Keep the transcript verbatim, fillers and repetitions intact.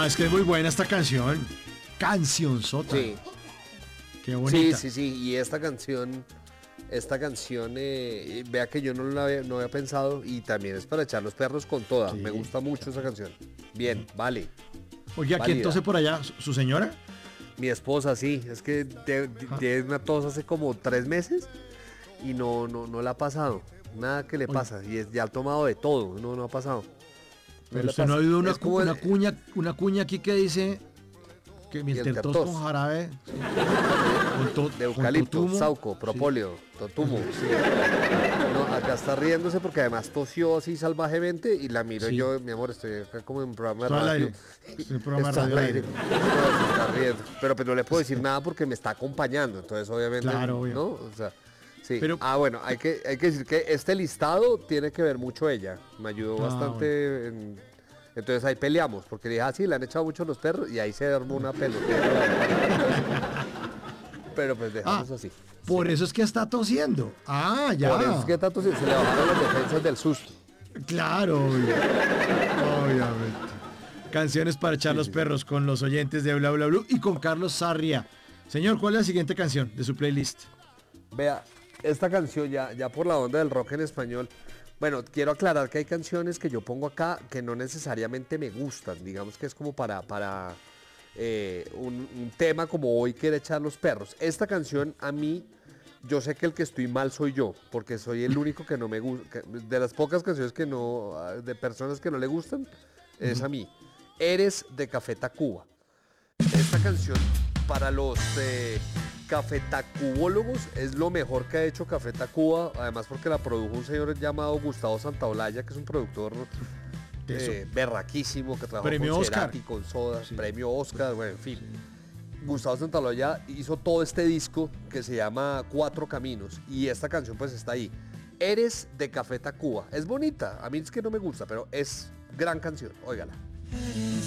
No, es que es muy buena esta canción. Cancionzota. Sí. Qué bonita. Sí, sí, sí. Y esta canción, esta canción, eh, vea que yo no la había, no había pensado y también es para echar los perros con toda. Sí. Me gusta mucho esa canción. Bien, vale. Oye, aquí entonces por allá, ¿su, su señora? Mi esposa, sí. Es que de- de- tiene una tos hace como tres meses y no, no, no la ha pasado. Nada que le Oye. pasa. Y es, ya ha tomado de todo. No, no ha pasado. Pero le usted no pasa. ha oído una, Es como una el- cuña, una cuña aquí que dice que mientras el tos tertos. con jarabe con to- De con eucalipto, totumo. sauco, propóleo, totumo. No, acá está riéndose porque además tosió así salvajemente y la miro Sí. yo, mi amor, estoy acá como en un programa de Está al radio. aire. Estoy en un programa de Está al radio al aire. aire. No, se está riendo. Pero pues no le puedo decir nada porque me está acompañando, entonces obviamente, Claro, obvio. ¿no? O sea, sí. Pero- ah, bueno, hay que, hay que decir que este listado tiene que ver mucho ella. Me ayudó Ah, bastante en- entonces ahí peleamos, porque dije, ah, sí, le han echado mucho los perros y ahí se armó una pelota. Pero pues Ah, dejamos así. por eso es que está tosiendo. Ah, ya. Por eso es que tanto se, se le bajaron las defensas del susto. Claro, obvio. Obviamente. Canciones para echar los perros con los oyentes de Bla Bla Blue y con Carlos Sarria. Señor, ¿cuál es la siguiente canción de su playlist? Vea, esta canción ya, ya por la onda del rock en español. Bueno, quiero aclarar que hay canciones que yo pongo acá que no necesariamente me gustan. Digamos que es como para, para eh, un, un tema como hoy quiere echar los perros. Esta canción a mí, yo sé que el que estoy mal soy yo, porque soy el único que no me gusta. De las pocas canciones que no, de personas que no le gustan, es a mí. Eres de Café Tacuba. Esta canción para los eh, Café Tacubólogos es lo mejor que ha hecho Café Tacuba, además porque la produjo un señor llamado Gustavo Santaolalla, que es un productor eh, berraquísimo, que trabajó Premio con Oscar. Cerati, con Soda, Sí. premio Oscar, bueno, en fin. Gustavo Santaolalla hizo todo este disco que se llama Cuatro Caminos y esta canción pues está ahí. Eres de Café Tacuba. Es bonita, a mí es que no me gusta, pero es gran canción, óigala. Eres